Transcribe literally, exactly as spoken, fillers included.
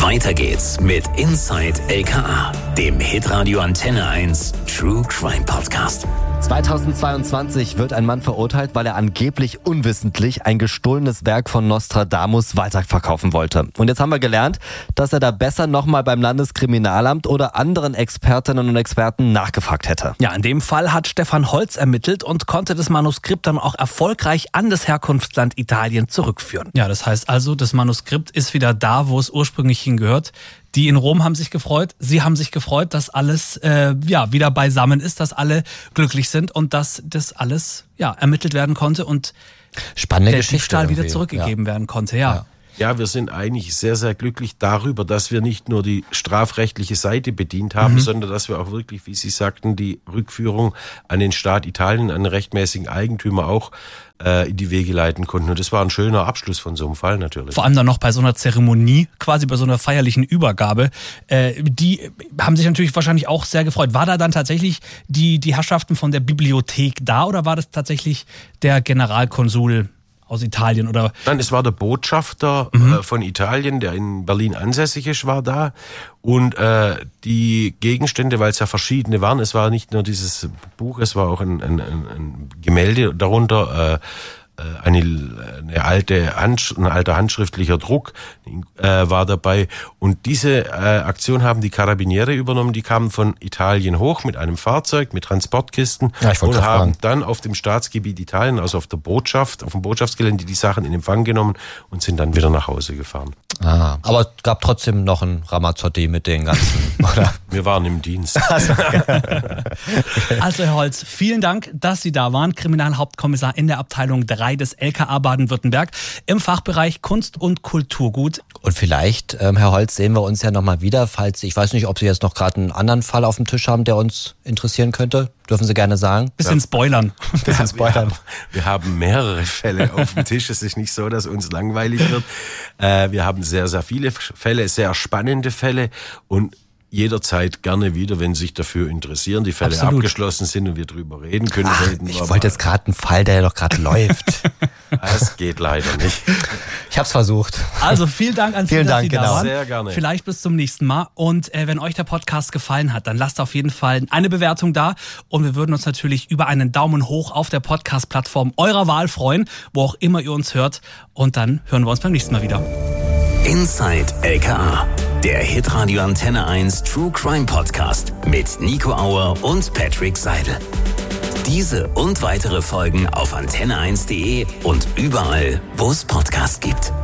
Weiter geht's mit Inside L K A, dem Hitradio Antenne eins True Crime Podcast. zweitausendzweiundzwanzig wird ein Mann verurteilt, weil er angeblich unwissentlich ein gestohlenes Werk von Nostradamus weiterverkaufen wollte. Und jetzt haben wir gelernt, dass er da besser nochmal beim Landeskriminalamt oder anderen Expertinnen und Experten nachgefragt hätte. Ja, in dem Fall hat Stefan Holz ermittelt und konnte das Manuskript dann auch erfolgreich an das Herkunftsland Italien zurückführen. Ja, das heißt also, das Manuskript ist wieder da, wo es ursprünglich hingehört. Die in Rom haben sich gefreut, sie haben sich gefreut, dass alles äh, ja wieder beisammen ist, dass alle glücklich sind und dass das alles ja ermittelt werden konnte und spannende der Geschichte Diebstahl wieder irgendwie. zurückgegeben ja. werden konnte. Ja. Ja. Ja, wir sind eigentlich sehr, sehr glücklich darüber, dass wir nicht nur die strafrechtliche Seite bedient haben, mhm. sondern dass wir auch wirklich, wie Sie sagten, die Rückführung an den Staat Italien, an den rechtmäßigen Eigentümer auch äh, in die Wege leiten konnten. Und das war ein schöner Abschluss von so einem Fall natürlich. Vor allem dann noch bei so einer Zeremonie, quasi bei so einer feierlichen Übergabe. Äh, die haben sich natürlich wahrscheinlich auch sehr gefreut. War da dann tatsächlich die, die Herrschaften von der Bibliothek da oder war das tatsächlich der Generalkonsul aus Italien oder? Nein, es war der Botschafter mhm. äh, von Italien, der in Berlin ansässig ist, war da. Und äh, die Gegenstände, weil es ja verschiedene waren, es war nicht nur dieses Buch, es war auch ein, ein, ein Gemälde darunter, äh, eine, eine alte Hand, ein alter handschriftlicher Druck äh, war dabei. Und diese äh, Aktion haben die Carabiniere übernommen. Die kamen von Italien hoch mit einem Fahrzeug, mit Transportkisten ja, ich und haben fragen. dann auf dem Staatsgebiet Italien, also auf der Botschaft, auf dem Botschaftsgelände, die Sachen in Empfang genommen und sind dann wieder nach Hause gefahren. Ah, aber es gab trotzdem noch ein Ramazzotti mit den ganzen, oder? Wir waren im Dienst. Also, Herr Holz, vielen Dank, dass Sie da waren. Kriminalhauptkommissar in der Abteilung drei des L K A Baden-Württemberg im Fachbereich Kunst- und Kulturgut. Und vielleicht, ähm, Herr Holz, sehen wir uns ja nochmal wieder, falls, ich weiß nicht, ob Sie jetzt noch gerade einen anderen Fall auf dem Tisch haben, der uns interessieren könnte. Dürfen Sie gerne sagen. Bisschen spoilern. Bisschen spoilern. Wir haben, wir haben mehrere Fälle auf dem Tisch. Es ist nicht so, dass uns langweilig wird. Äh, wir haben sehr, sehr viele Fälle, sehr spannende Fälle und jederzeit gerne wieder, wenn Sie sich dafür interessieren, die Fälle Absolut. abgeschlossen sind und wir drüber reden können. Ach, reden ich wollte jetzt gerade einen Fall, der doch gerade läuft. Das geht leider nicht. Ich habe es versucht. Also vielen Dank an Sie, Vielen dass Dank, Sie da genau. waren. Sehr gerne. Vielleicht bis zum nächsten Mal. Und äh, wenn euch der Podcast gefallen hat, dann lasst auf jeden Fall eine Bewertung da. Und wir würden uns natürlich über einen Daumen hoch auf der Podcast-Plattform eurer Wahl freuen, wo auch immer ihr uns hört. Und dann hören wir uns beim nächsten Mal wieder. Inside L K A, der Hitradio Antenne eins True Crime Podcast mit Nico Auer und Patrick Seidel. Diese und weitere Folgen auf antenne eins punkt de und überall, wo es Podcasts gibt.